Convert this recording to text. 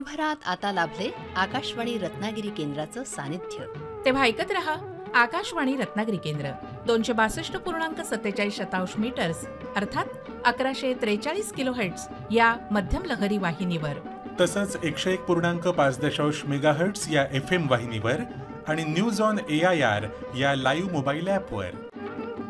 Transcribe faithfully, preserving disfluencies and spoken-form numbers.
भरात आता लाभले आकाशवाणी रत्नागिरी केंद्राचं सानिध्य. तेव्हा ऐकत रहा आकाशवाणी रत्नागिरी केंद्र दोनशे बासष्ट पूर्णांक सत्तेचाळीस शतांश मीटर्स अर्थात अकराशे त्रेचाळीस किलो हर्ट्स या मध्यम लहरी वाहिनीवर, तसंच एकशे एक पूर्णांक पाच दशांश मेगाहर्ट्स या एफ एम वाहिनीवर आणि news on A I R या लाईव्ह मोबाईल ॲपवर.